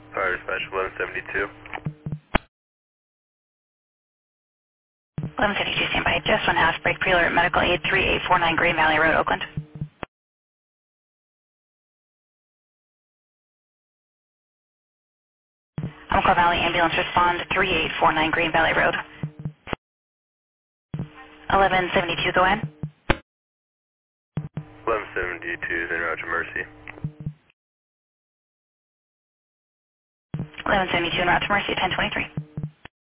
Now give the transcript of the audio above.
Fire dispatch 1172. 1172, standby. Just one house break prealert medical aid 3849 Green Valley Road, Oakland. Umpqua Valley Ambulance respond 3849 Green Valley Road. 1172, go ahead. 1172 is in route to Mercy. 1172 en route to Mercy, 1023.